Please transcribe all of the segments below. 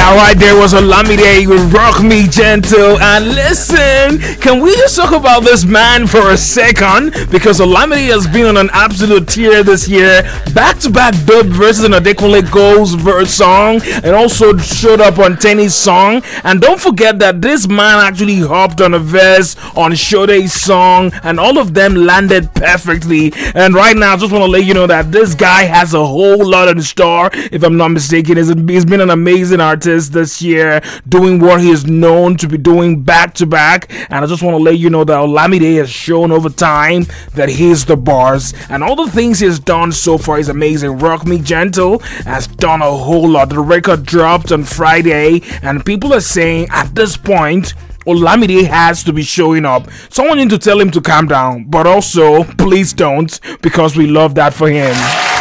All right, there was Olamide with Rock Me Gentle. And listen, can we just talk about this man for a second? Because Olamide has been on an absolute tear this year. Back-to-back dub versus an Adekunle Gold's verse song, and also showed up on Tenny's song. And don't forget that this man actually hopped on a verse on Shode's song, and all of them landed perfectly. And right now, I just want to let you know that this guy has a whole lot in store. If I'm not mistaken, he's been an amazing artist this year, doing what he is known to be doing back to back. And I just want to let you know that Olamide has shown over time that he's the bars, and all the things he's done so far is amazing. Rock Me Gentle has done a whole lot. The record dropped on Friday, and people are saying at this point Olamide has to be showing up. Someone need to tell him to calm down, but also please don't, because we love that for him.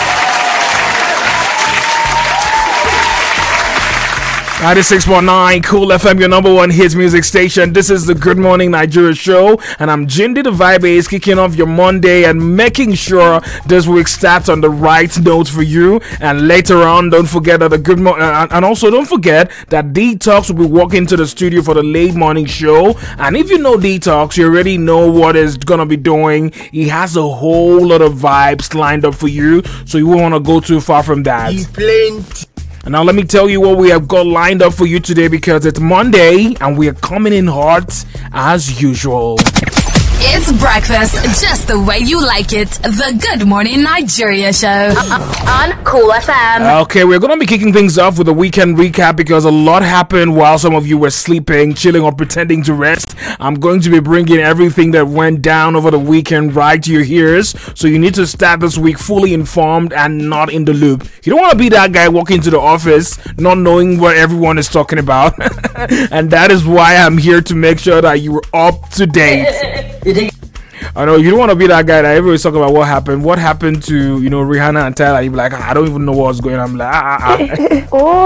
96.9 Cool FM, your number one hits music station. This is the Good Morning Nigeria show, and I'm Jindy the Vibe Ace, kicking off your Monday and making sure this week starts on the right note for you. And later on, don't forget that and also don't forget that Detox will be walking to the studio for the late morning show. And if you know Detox, you already know what is gonna be doing. He has a whole lot of vibes lined up for you, so you won't want to go too far from that. He's playing. And now let me tell you what we have got lined up for you today, because it's Monday and we are coming in hot as usual. It's breakfast just the way you like it. The Good Morning Nigeria show on Cool FM. Okay, we're going to be kicking things off with a weekend recap, because a lot happened while some of you were sleeping, chilling, or pretending to rest. I'm going to be bringing everything that went down over the weekend right to your ears, so you need to start this week fully informed and not in the loop. You don't want to be that guy walking to the office not knowing what everyone is talking about. And that is why I'm here to make sure that you're up to date. I know you don't want to be that guy that everybody's talking about what happened to, Rihanna and Tyler. You're like, I don't even know what's going on. I'm like, Oh,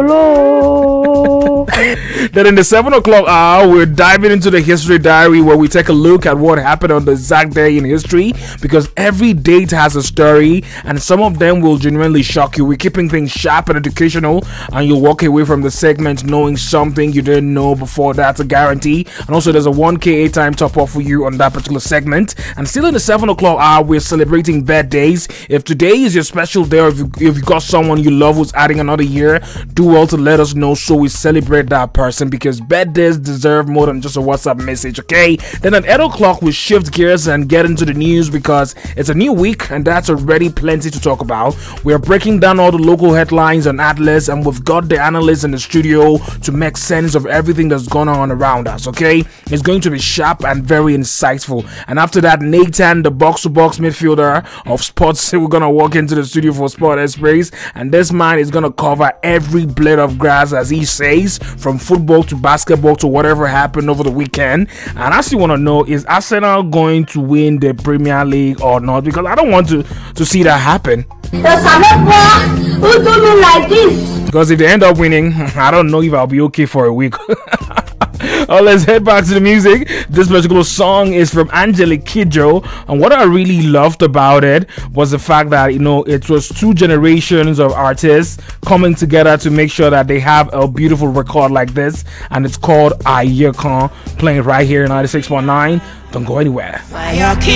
no. Then in the 7 o'clock hour, we're diving into the history diary, where we take a look at what happened on the exact day in history, because every date has a story, and some of them will genuinely shock you. We're keeping things sharp and educational, and you'll walk away from the segment knowing something you didn't know before. That's a guarantee. And also, there's a 1K time top up for you on that particular segment. And still in the 7 o'clock hour, we're celebrating birthdays. If today is your special day, or if you got someone you love who's adding another year, do well to let us know so we celebrate that person, because birthdays deserve more than just a WhatsApp message, okay? Then at 8 o'clock, we shift gears and get into the news, because it's a new week and that's already plenty to talk about. We're breaking down all the local headlines on Atlas, and we've got the analysts in the studio to make sense of everything that's going on around us, okay? It's going to be sharp and very insightful. And after that, Nathan, the box-to-box midfielder of sports, we're going to walk into the studio for Sport Express, and this man is going to cover every blade of grass, as he says, from football to basketball to whatever happened over the weekend. And I still want to know, is Arsenal going to win the Premier League or not? Because I don't want to see that happen. Who do me like this? Because if they end up winning, I don't know if I'll be okay for a week. Oh, let's head back to the music. This particular song is from Angelique Kidjo, and what I really loved about it was the fact that it was two generations of artists coming together to make sure that they have a beautiful record like this, and it's called Ayekon, playing right here in 96.9. Don't go anywhere.